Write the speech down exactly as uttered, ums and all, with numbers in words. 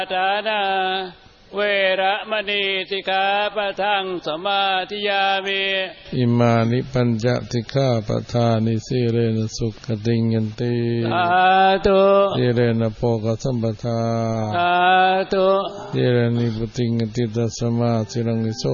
ทานาเวระมณีสิกขาปะทังสมาธิยามิอิมานิปัญจสิกขาปะทานิสีเรนะสุขติงยันติสาธุสีเรนะโภคสัมปทาสาธุสีเรนิพุติงยันติตัสสมาสิรังวิโส